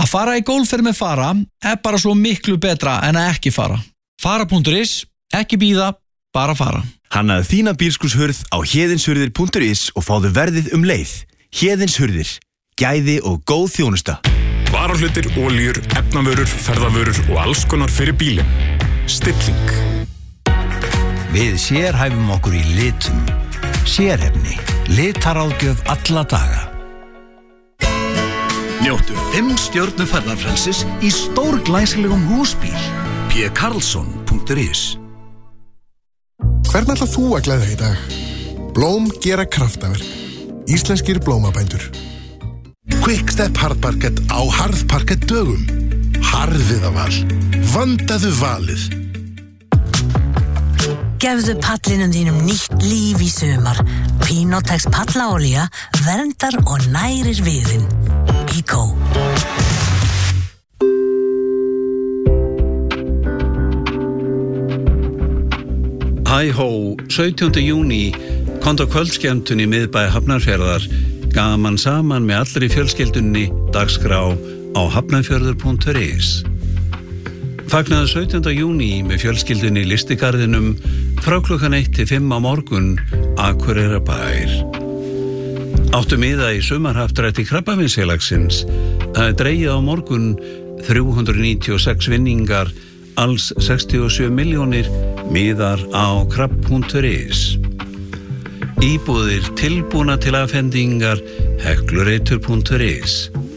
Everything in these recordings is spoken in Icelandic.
Að fara í golfferð með Fara bara svo miklu betra en að ekki fara. Fara.is, ekki bíða, bara fara. Hannaðu þína bílskúrshurð á héðinshurðir.is og fáðu verðið leið. Héðinshurðir, gæði og góð þjónusta. Varahlutir, olíur, efnavörur, ferðavörur og alls konar fyrir bílinn. Stilling. Við sérhæfum okkur í litum. Sérhæfni. Litaráðgjöf alla daga. Njóttu 5 stjörnu ferðarfrelsis í stórglæsilegum húsbíl. pkarlsson.is. Hvern ætlar þú að gleðja í dag? Blóm gera kraftaverk. Íslenskir blómabændur. Quickstep harðparkett á harðparkett dögum. Harðiðaval. Vandaðu valið. Gefðu pallinum þínum nýtt líf í sumar. Pinotex pallaolía verndar og nærir viðinn. Eco. Hæ-hó, 17. júní, komdu á kvöldskemmtun í miðbæ Hafnarfjarðar, gaman saman með allri fjölskyldunni, dagskrá á hafnarfjörður.is. Fagnaðu 17. júní með fjölskyldunni í Listigarðinum frá klukkan 1 til 5 á morgun, Akureyrarbær. Áttu miða í sumarhappdrætti Krabbameinsfélagsins. Það dregið á morgun 396 vinningar, alls 67 milljónir, miðar á krabb.is. Íbúðir tilbúna til afhendingar, heklureitur.is.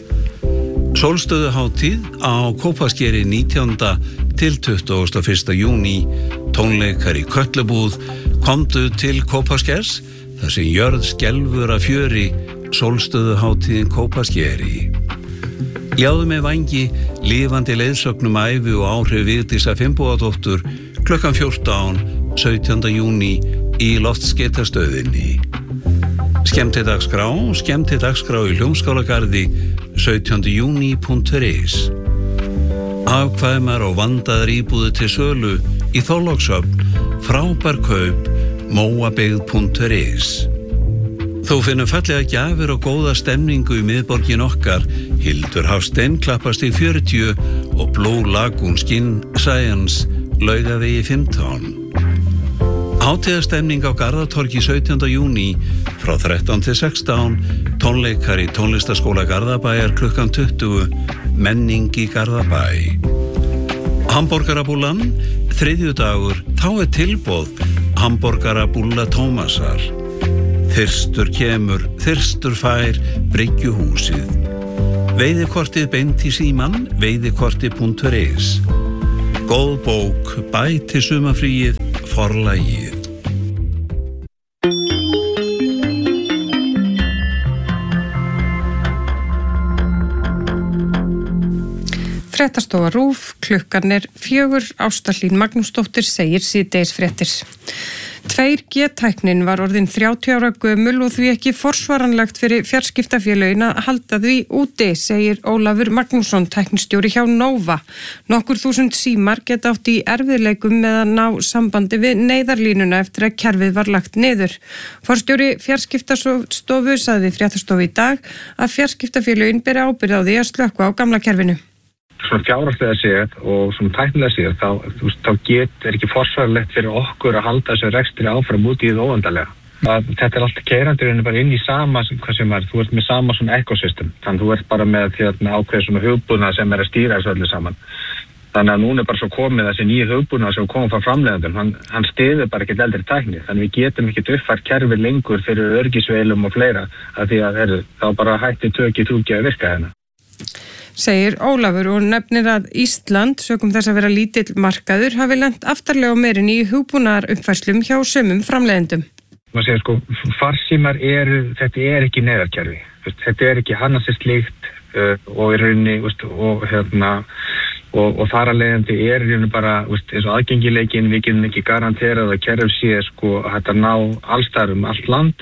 Sólstöðuhátíð á Kópaskeri 19. til 21. júní, tónleikar í Kötlubúð, komdu til Kópaskers, þar sem jörð skelfur af fjöri, sólstöðuhátíðin Kópaskeri. Ljáðu með vangi, lifandi leiðsögnum ævi og áhrif Vigdísar Finnbogadóttur, klukkan 14, 17. júní í loftskeytastöðinni. Skemmtidagskrá í Hljómskálagarði, 17. júní.is. Afkvæmar og vandaðar íbúðir til sölu í Þorlákshöfn, frábær kaup, móabyggð.is. Þú finnur fallega gjafir og góða stemningu í miðborgin okkar, Hildur Hafstein klappast í 40 og Blue Lagoon Skin Science, Laugavegi 15. Hátíðastemning á Garðatorgi 17. júní frá 13 til 16, tónleikar í tónlistaskóla Garðabæjar klukkan 20, menning í Garðabæ. Hamborgarabúllan, þriðjudagur, þá tilboð Hamborgarabúlla Tómasar. Þyrstur kemur, þyrstur fær, Bryggjuhúsið. Veiðikortið beint í síman, veiðikorti.is. Góð bók, bæti sumarfríið, Forlagið. Fréttastofa RÚV, klukkan 4, Ásta Hlín Magnúsdóttir segir síðdegisfréttir. 2G-tæknin var orðin 30 ára gömul og því ekki forsvaranlegt fyrir fjarskiptafélögin að halda því úti, segir Ólafur Magnússon, tæknistjóri hjá Nova. Nokkur þúsund símar geta átt í erfiðleikum með að ná sambandi við neyðarlínuna eftir að kerfið var lagt niður. Forstjóri fjarskiptastofu sagði við fréttastofu í dag að fjarskiptafélögin beri ábyrgð á því að slökkva á gamla kerfinu. Svona fjárhagslega séð og svona tæknilega séð þá er ekki forsvaranlegt fyrir okkur að halda þessu rekstri áfram út í það óendanlega. Þetta allt keyrandi bara inn í sama, þú ert með sama svona ekosystem. Þannig þú ert bara með ákveð svona hugbúnað sem að stýra þessu öllu saman. Þannig að núna bara svo komið þessi nýju hugbúnað sem kom frá framleiðandum, hann styður bara ekkert eldri tækni. Þannig við getum ekkert uppfært kerfi lengur fyrir öryggisveilum og fleira, af því að þá bara hætti 2G að virka hérna. Segir Ólafur og nefnir að Ísland, sökum þess að vera lítill markaður, hafi lent aftarlega á meirin í hugbúnaðar uppfærslum hjá sumum framleiðendum. Maður segir farsímar þetta ekki neyðarkerfi. Þetta ekki hannað sér slíkt og í rauninni og þar að leiðandi í rauninni bara eins og aðgengileikin, við getum ekki garanterað að kerfi sé þetta ná allsstaðar allt land.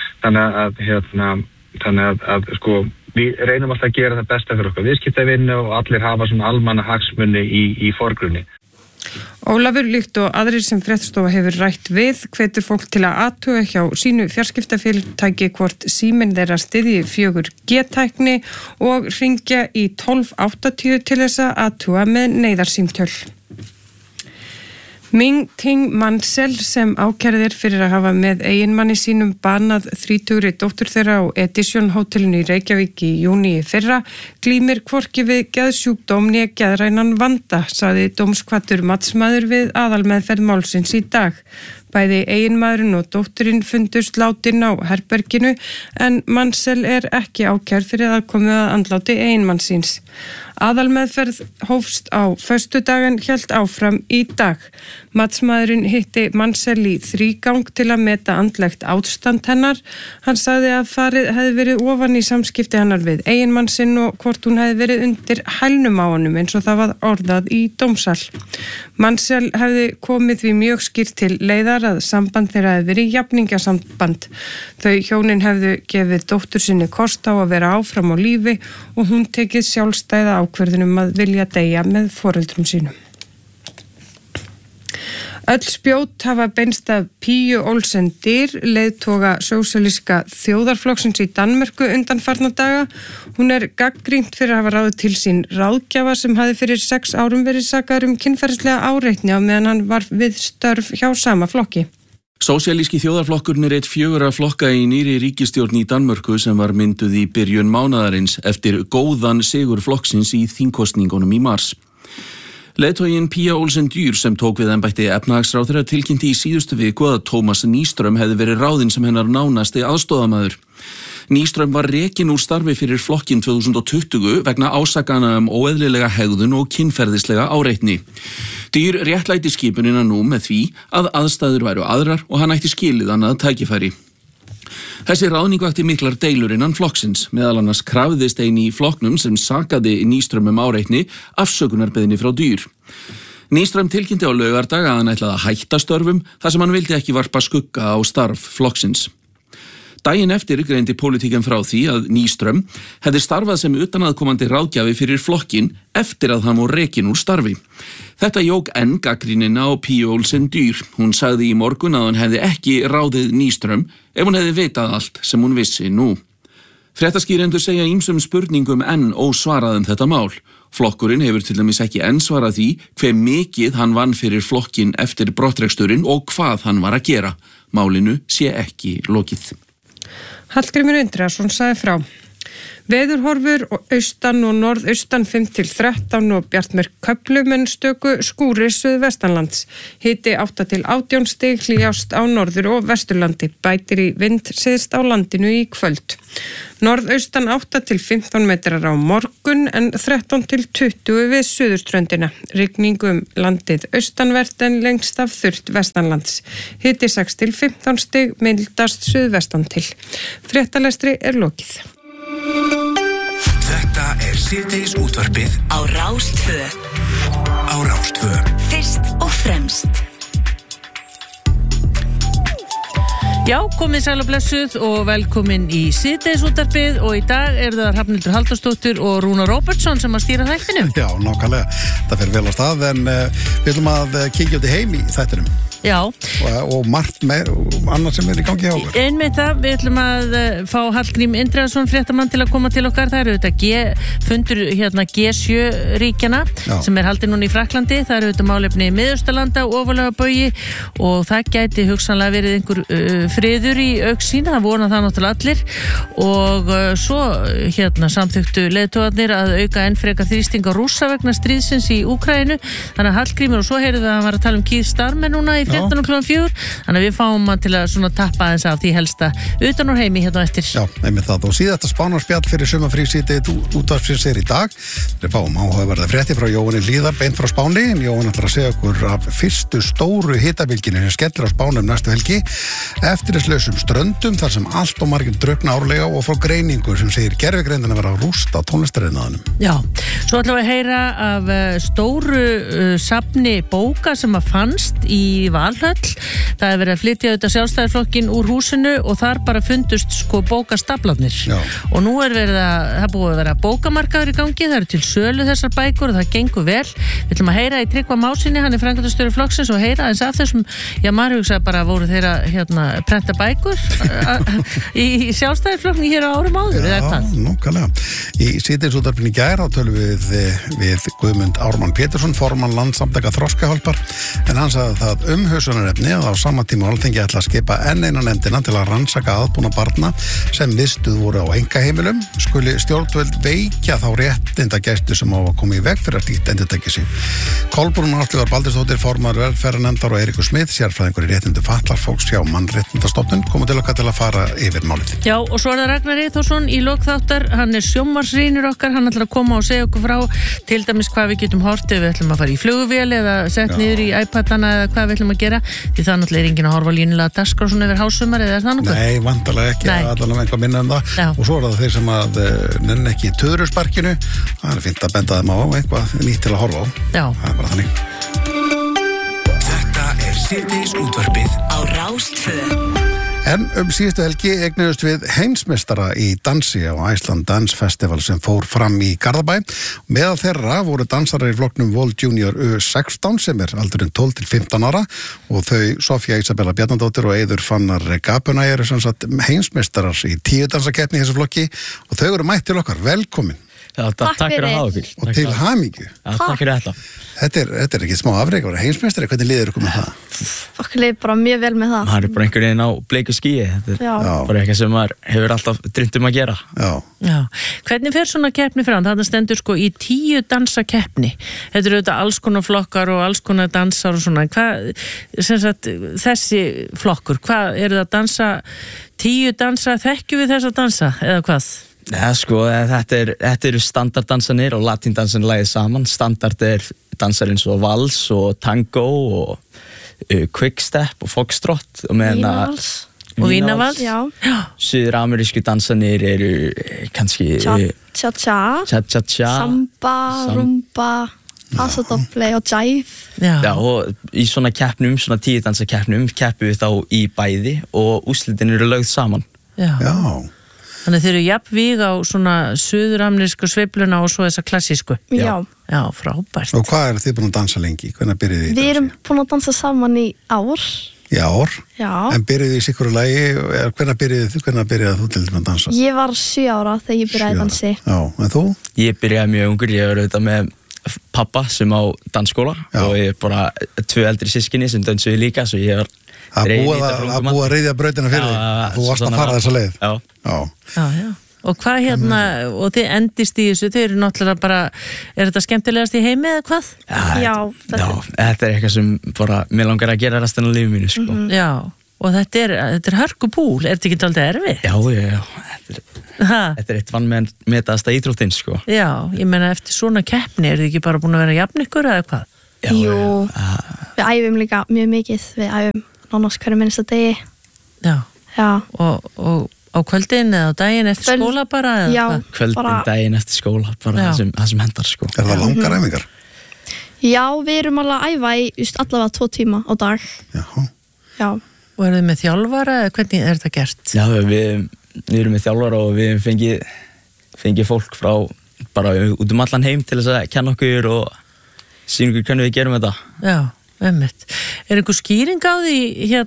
Þannig að við reynum alltaf að gera það besta fyrir okkar viðskiptavinnu og allir hafa svona almanna hagsmuni í forgrunni. Ólafur, líkt og aðrir sem Fréttastofa hefur rætt við, hvetur fólk til að athuga hjá sínu fjarskiptafyrirtæki hvort síminn þeirra styðji 4G-tækni og hringja í 1280 til þess að athuga með neyðarsímtöl. Ming Ting Mansell sem ákærðir fyrir að hafa með eiginmanni sínum banað 30 dóttur þeirra á Edition hótelinu í Reykjavík í júní í fyrra glímir hvorki við geðsjúkdóm né geðrænan vanda, sagði dómskvaddur matsmaður við aðalmeðferð málsins í dag. Bæði eiginmaðurinn og dótturinn fundust látin á herberginu en Mansell ekki ákærð fyrir að komið að andláti eiginmanns síns. Aðalmeðferð hófst á föstudag en hélt áfram í dag. Matsmaðurinn hitti Mansell í þrígang til að meta andlegt ástand hennar. Hann sagði að farið hefði verið ofan í samskipti hennar við eiginmann sinn og hvort hún hefði verið undir hælnum á honum eins og það var orðað í dómsal. Mansell hefði komið því mjög skýrt til leiðar að samband þeirra hefði verið jafningjasamband. Þau hjónin hefðu gefið dóttur sinni kost á að vera áfram á lífi og hún tekið sjálfstæða ákvörðunum að vilja deyja með foreldrum sínum. Öll spjót hafa beinst af Pia Olsen Dyhr, leiðtoga sósíalíska þjóðarflokksins í Danmörku undanfarna daga. Hún gagnrýnd fyrir að hafa ráðið til sín ráðgjafa sem hafði fyrir 6 árum verið sakaður kynferðislega áreitni á meðan hann var við störf hjá sama flokki. Sósíalíski þjóðarflokkurinn einn 4 flokka í nýrri ríkisstjórn í Danmörku sem var mynduð í byrjun mánaðarins eftir góðan sigur flokksins í þingkosningunum í mars. Leiðtoginn Pia Olsen Dyhr sem tók við embætti efnahagsráðherra tilkynnti í síðustu viku að Thomas Nyström hefði verið ráðinn sem hennar nánasti aðstoðamaður. Nyström var rekinn úr starfi fyrir flokkinn 2020 vegna ásakana óeðlilega hegðun og kynferðislega áreitni. Dyhr réttlæti skipunina nú með því að aðstæður væru aðrar og hann ætti skilið annað tækifæri. Þessi ráðning vakti miklar deilur innan flokksins, meðal annars krafðist ein í flokknum sem sakaði Nyström áreitni afsökunarbeiðni frá Dyhr. Nyström tilkynnti á laugardag að hann ætlaði að hætta störfum þar sem hann vildi ekki varpa skugga á starf flokksins. Daginn eftir greindi pólitíkin frá því að Nyström hefði starfað sem utanaðkomandi ráðgjafi fyrir flokkinn eftir að hann var rekinn úr starfi. Þetta jók enn gagnrýnina á Pia Olsen Dyhr. Hún sagði í morgun að hann hefði ekki ráðið Nyström ef hún hefði vitað allt sem hún vissi nú. Fréttaskýrendur segja ýmsum spurningum enn ósvarað þetta mál. Flokkurinn hefur til dæmis ekki enn svarað því hve mikið hann vann fyrir flokkinn eftir brottreksturinn og hvað hann var að gera. Málinu sé ekki lokið. Hallgrímur Indriðason sagði frá. Veðurhorfur og austan og norðaustan 5-13 og bjart með köflum en stöku skúrir suðvestanlands. Hiti 8-18 stig, hlýjast á norður og vesturlandi. Bætir í vind syðst á landinu í kvöld. Norðaustan 8-15 metrar á morgun en 13-20 við suðurströndina. Rigning landið austanvert en lengst af þurrt vestanlands. Hiti 6-15 stig, mildast suðvestan til. Fréttalestri lokið. Þetta síðdegis útvarpið á Rás 2. Á Rás 2. Fyrst og fremst. Já, komið sæl og blessuð og velkomin í síðdegis útvarpið og í dag það Hrafnhildur Halldórsdóttir og Rúnar Róbertsson sem að stýra þættinum. Já, nákvæmlega. Það fer vel á stað en við ætlum að kíkja út í heim í þættinum. Já. Og margt meir og annað sem í gangi hjá okkur. Einmitt það, við ætlum að fá Hallgrím Indriðason fréttamann til að koma til okkar. Það auðvitað fundur G7 ríkjana sem haldið núna í Frakklandi. Það auðvitað málefni Miðausturlanda og ofarlega Baugi og það gæti hugsanlega verið einhver friður í augsýn, það vona það náttúrulega allir og svo samþyktu leiðtogarnir að auka enn frekar þrýsting á Rússa vegna stríðsins í Úkraínu. Þannig að Hallgrímur og svo heyrðu það að hann var að tala Keith Starmer núna í 13:04, þannig að við fáum hann til að tappa aðeins af því helsta utan úr heimi eftir. Já, einmitt það og síðasta spánarspjall fyrir sumarfrí síðdegið útvarpsins í dag. Við fáum áhugaverða fréttir frá Jóhanni Hlíðar beint frá Spáni, en Jóhann ætlar að segja okkur af fyrstu stóru hitabylgjunni sem skellir á Spánum næstu helgi, eftirlitslausum ströndum þar sem allt og margir drukkna árlega og frá greiningu sem segir gervigreindin að vera að rústa tónlistariðnaðinum. Já, svo ætlum við að heyra af stóru safni bóka sem að fannst í Valhöll. Það er verið að flytja auðvitað Sjálfstæðisflokkinn úr húsinu og þar bara fundust sko bókastaflarnir. Og nú er það búið að vera bókamarkaður í gangi, það eru til sölu þessar bækur og það gengur vel. Við ætlum að heyra í Tryggva Másinni, hann er framkvæmdastjóri flokksins, og heyra eins af þessum, maður hugsaði bara voru þeirra prenta bækur í Sjálfstæðisflokkni hér á árum áður, eða hvað? Já, nákvæmlega. Í síðdegisútvarpinu í gær tölum við Guðmund Ármann Pétursson, formann Landssamtaka Þroskahjálpar, en hann sagði það umhugsunarefni að á sama tíma Alþingi ætla að skipa enn eina nefndina til að rannsaka aðbúna barna sem vistuð voru á einkaheimilum, skuli stjórnvöld veikja þá réttindagæslu sem á að koma í veg fyrir að slíkt endurtaki sig. Kolbrún Áslaugar Baldursdóttir, formaður velferðarnefndar, og Eiríkur Smith, sérfræðingur í réttindum fatlaðs fólks hjá Mannréttindastofnun, koma til okkar til að fara yfir málið. Já, og svo er það Ragnar Eyþórsson í lok þáttar, hann er sjónvarpsrýnir okkar, hann ætlar að koma og segja okkur frá til dæmis hvað við getum hort ef við ætlum að fara í flugvél eða sett niður í iPadana eða hvað við ætlum að gera, því það náttúrulega er enginn að horfa línulega dagskrá svona yfir hásumar, eða er það nokkuð? Nei, vantarlega ekki, allavega eitthvað minna það. Já. Og svo er það þeir sem að nenn ekki töðursparkinu, það er fínt að benda þeim á eitthvað nýtt til að horfa á. Já. Það er bara þannig. Þetta er síðdegisútvarpið á Rás 2. En síðustu helgi eignuðust við heimsmeistara í dansi á Iceland Dance Festival sem fór fram í Garðabæ. Meðal þeirra voru dansarar í flokknum World Junior U16 sem er aldurinn 12 til 15 ára og þau Sofía Isabella Bjarnadóttir og Eiður Fannar Gabuna eru sem sagt heimsmeistarar í 10 dansakeppni í þessu flokki og þau eru mætt til okkar. Velkomin. Já, takk fyrir að hafa okkur. Og til hamingju. Já, takk fyrir þetta. Þetta er ekki smá afrek, að vera heimsmeistari, hvernig liður ykkur með það? Okkur liður bara mjög vel með það. Það er bara einhvern veginn á bleiku skýi, þetta er bara eitthvað sem maður hefur alltaf dreymt að gera. Já. Hvernig fer svona keppni fram? Það stendur sko í 10 dansakeppni. Þetta eru auðvitað alls konar flokkar og alls konar dansar og svona. Hvað, sem sagt, þessi flokkur, hvað eru það að dansa, 10 dansa, þekkjum við þess að dansa, eða hvað? Ja, sko, þetta eru standarddansanir og latindansan lagið saman. Standard er dansar eins og vals og tango og quickstep og foxtrot og Vínavals. Suður-amerísku dansanir eru kannski cha-cha, samba, rumba, pasodoble og jive. Já, og í svona keppnum, svona 10 dansakeppnum keppum við þá í bæði og úrslitin eru lögð saman. Já. Þannig þeir eru jafnvíg á svona suður-amerísku sveifluna og svo þessa klassísku. Já, frábært. Og hvað eru þið búin að dansa lengi? Hvernig byrjuðu þið? Við erum búin að dansa saman í ár. Í ár? Já. En byrjuðu í sikuru lagi? Hvernig byrjuðu þú til að dansa? Ég var 7 ára þegar ég byrjaði að dansi. Já, en þú? Ég byrjaði mjög ungur, ég var auðvitað með pappa sem á dansskóla og ég er bara 2 eldri sískinni sem dansuði líka, svo ég var að búa að reyðja brautina fyrir þig. Þú varst að fara þessa leið. Já. Og hvað og þið endist í þessu, þið eru náttúrulega bara, er þetta skemmtilegast í heimi eða hvað? Já. Þetta er eitthvað sem bara mér langar að gera restina af lífinu mínu, sko. Já, og þetta er hörkupúl, er þetta ekki alltaf erfitt? Já, þetta er eitt vanmetaðasta íþróttinn, sko. Já, ég meina eftir svona keppni, er þið ekki bara búin að vera jafn ykkur eða hvað? Jú, við æfum líka mjög mikið, við æfum nánast hverju minnsta degi. Já. Og á kvöldin eða á daginn eftir skóla bara? Já. Kvöldin, daginn eftir skóla, bara það sem hendar, sko. Er það langar æfingar? Já, við erum alveg að æfa í allavega 2 tíma á dag. Já. Og eru þið með þjálfara eða hvernig er þetta gert? Já, við erum með þjálfara og við fengið fólk frá bara út allan heim til þess að kenna okkur og sýna okkur hvernig við gerum þetta. Já. Einmitt. Er einhver skýring á því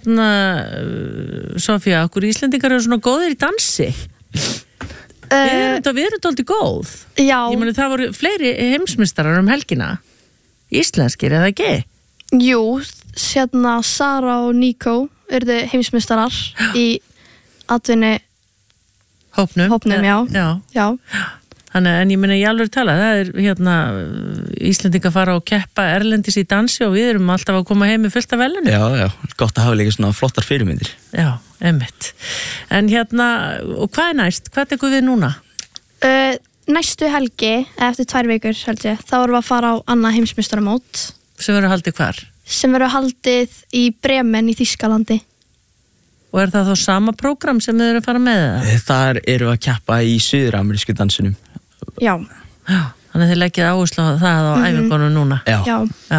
Sofía, okkur Íslendingar eru svona góðir í dansi? Við erum dálítið góð. Já. Ég meni það voru fleiri heimsmeistarar helgina. Íslenskir, eða ekki? Jú, Sara og Nico eru heimsmeistarar í atvinni hópnum, já. Þannig, en ég meina ég alveg tala, það er Íslendingar fara og keppa erlendis í dansi og við erum alltaf að koma heim með fullt af velunum. Já, gott að hafa líka svona flottar fyrirmyndir. Já, einmitt. En og hvað er næst? Hvað tekur við núna? Næstu helgi, eftir 2 vikur held ég, þá erum við að fara á annað heimsmeistaramót. Sem verður haldið hvar? Sem verður haldið í Bremen í Þýskalandi. Og er það þá sama prógram sem þið eru að fara með það? Þar eru að keppa í suður-amerísku dansunum. Já. Þannig þið leggjið áherslu á það á æfingunum núna. Já.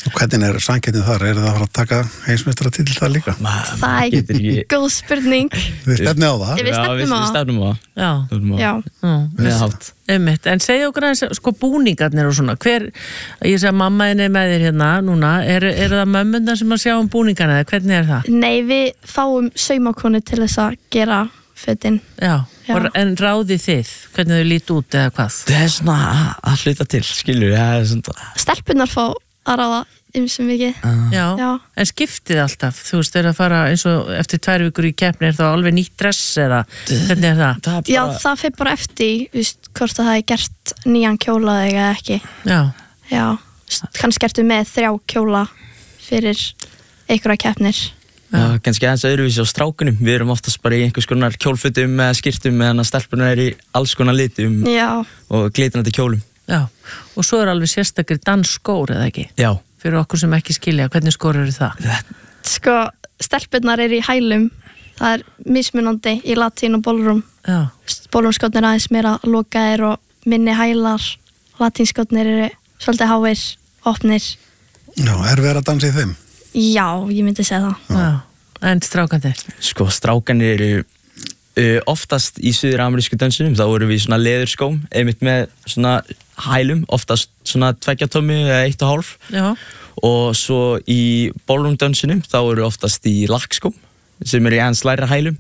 Og hvernig samkeppnin þar? Það að fara að taka heimsmeistaratitil það líka? Það góð spurning. Við stefnum á það? Við stefnum á það. Já. En segja okkur aðeins, sko búningarnir og svona, ég segi að mamma er með þér hérna núna, er það mömmundar sem að sjá búningarna eða hvernig það? Nei, við fáum saumakonu til þess að gera fötin. Já. En ráðið þið, hvernig þau líti út eða hvað? Það svona að hluta til, skilur Stelpunar fá að ráða sem mikið. Já, en skiptið alltaf, þú veist, að fara eins og eftir 2 vikur í keppni, þá alveg nýtt dress eða hvernig það? Já, það fer bara eftir, hvort það hefði gert nýjan kjóla eða ekki. Já, kannski ertu með 3 kjóla fyrir einhverja keppnir. Já, kannski aðeins öðruvísi á strákunum. Við erum oftast bara í einhvers konar kjólfutum eða skyrtum meðan að stelpunar í alls konar litum og glitrandi kjólum. Já, og svo alveg sérstakir dansskór eða ekki? Já. Fyrir okkur sem ekki skilja, hvernig skór eru það? Sko, stelpunar í hælum. Það mismunandi í latín og ballroom. Já. Ballroomskotnir aðeins meira lokaðir og minni hælar. Latínskotnir eru svolítið háir, opnir. Já, verið að dansa í þeim? Já, ég myndi segja það. Já, en strákandir? Sko, strákandir eru oftast í suður-amerísku dansunum, þá eru við í svona leðurskóm, einmitt með svona hælum, oftast svona 2 tommi eða 1,5. Já. Og svo í ballroom dansunum, þá eru oftast í lakkskóm, sem eru í aðeins lægra hælum.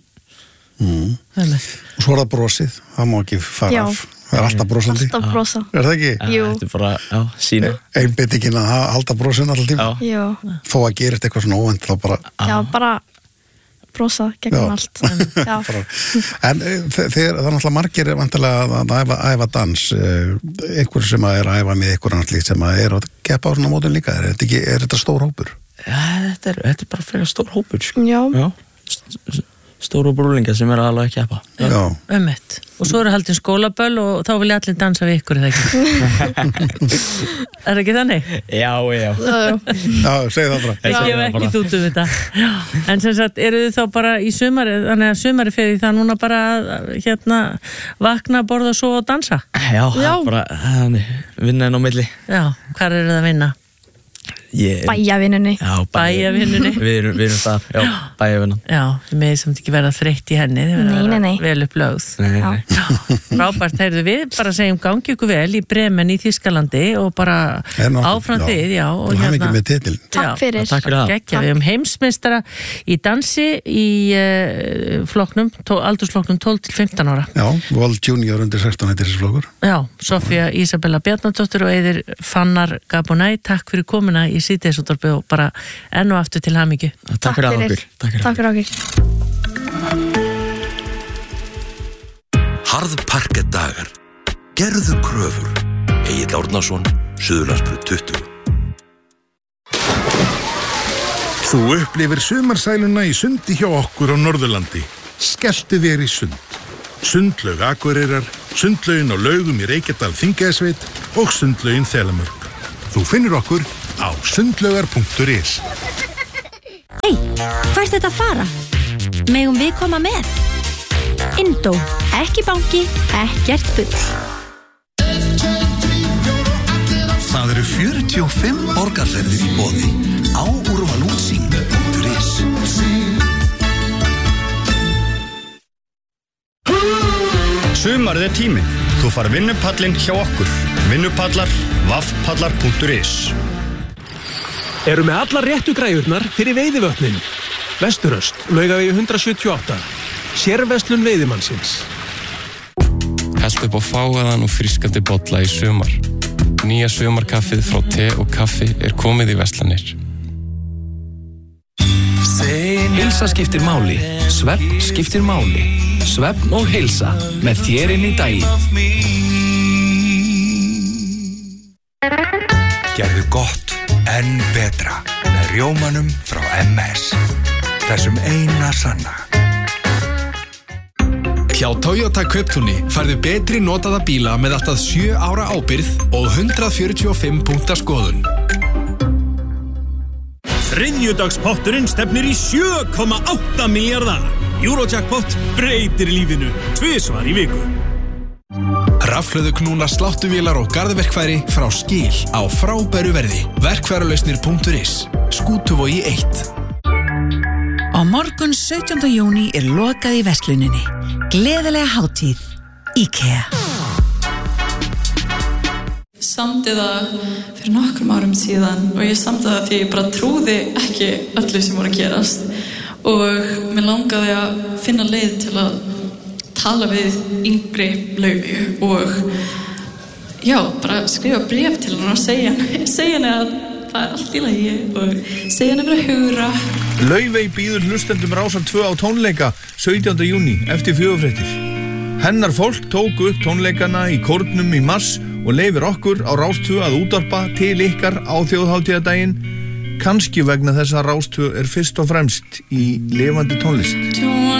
Og svo það brosið, það má ekki fara af. Það alltaf brosandi. Alltaf brosa. Það ekki? Jú. Þetta bara, sína. Einbeitingin að halda brosin alltaf tíma. Jú. Þó að gerist eitthvað svona óvænt, þá bara... Já, bara brosa gegnum allt. Já. En það náttúrulega margir vantilega að æfa dans, einhver sem að æfa með einhver annars líkt sem að að keppa á svona mótum líka. Er þetta stór hópur? Ja, þetta er bara frekar stór hópur, sko. Já. Stóru brúlingar sem alveg að keppa. Já. Og svo eru haldin skólaböll og þá vilja allir dansa við ykkur, eða ekki? Það ekki þannig? Já, segi það bara. Ég hef ekki út þetta. En sem sagt, eru þið þá bara í sumari, þannig að sumari fyrir það núna bara vakna, borða og sofa og dansa? Já. Bara vinna inn á milli. Já, hvar eru það að vinna? Bæjavinnunni. Já, bæjavinnunni. Við erum það, já, bæjavinnan. Já, þið með samt ekki verða þreytt í henni. Nei. Vel upplögð. Nei. Frábært, heyrðu við bara segjum gangi ykkur vel í Bremen í Þýskalandi og bara áfram þið, já. Og þú hafði ekki með titil. Takk fyrir. Takk fyrir það. Við höfum heimsmeistara í dansi í aldursflokknum 12-15 ára. Já, World Junior undir 16 heitir þessi flokkur. Já, Sofía Ísabella Bjarnadóttir og Eiður Fannar Gabonæ, takk fyrir komuna í síðdegisútvarpið og bara enn og aftur til hamingju. Takk fyrir okkur. Takk fyrir okkur. Harðparkett dagar. Gerðu kröfur. Egill Árnason, Suðurlandsbraut 20. Þú upplifir sumarsæluna í sundi hjá okkur á Norðurlandi. Skelltu þér í sund. Sundlaug Akureyrar, sundlaugin á Laugum í Reykjadal Þingeyjarsveit og sundlaugin Þelamörk. Þú finnur okkur á sundlaugar.is. Hei, hvað er þetta að fara? Megum við koma með? Indó, ekki banki, ekkert bull. Það eru 45 borgarferðir í boði á úrvalútsýn.is. Sumarið er tíminn. Þú far vinnupallinn hjá okkur. Vinnupallar, vaffpallar.is. Eru með allar réttu græjurnar fyrir veiðivötnin. Vesturöst, Laugavegi 178. Sérverslun veiðimannsins. Helt upp á fágaðan og frískandi bolla í sumar. Nýja sumarkaffið frá te og kaffi er komið í verslanir. Heilsa skiptir máli. Svefn skiptir máli. Svefn og heilsa með þér inn í daginn. Gerðu gott enn betra með rjómanum frá MS. Þessum eina sanna. Hjá Toyota Kauptúni færðu betri notaða bíla með allt að 7 ára ábyrgð og 145 punkta skoðun. Þriðjudagspotturinn stefnir í 7,8 milljarða. Eurojackpot breytir lífinu 2 svar í viku. rafhlöðu knúna sláttuvélar og garðverkfæri frá Skil á frábæru verði. Verkfæralausnir.is. Skútuvogi 1. Á morgun 17. júní lokað í versluninni. Gleðilega hátíð. IKEA. Samdi það fyrir nokkrum árum síðan og ég samdi það því ég bara trúði ekki öllu sem voru að gerast og mér langaði að finna leið til að tala við yngri Laufeyju og já, bara skrifa bréf til hennar og segja henni að það allt í lagi og segja henni bara hugra. Laufey býður hlustendum Rásar 2 á tónleika 17. júní eftir 4:00. Hennar fólk tóku upp tónleikana í Kórnum í mars og leyfir okkur á Rás 2 að útvarpa til ykkar á þjóðhátíðardaginn, kannski vegna þess að Rás 2 fyrst og fremst í lifandi tónlist.